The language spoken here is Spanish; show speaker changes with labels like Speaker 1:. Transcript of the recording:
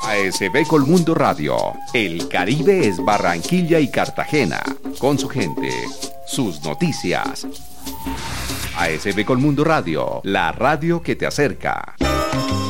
Speaker 1: ASB Colmundo Radio. El Caribe es Barranquilla y Cartagena. Con su gente, sus noticias. ASB Colmundo Radio, la radio que te acerca.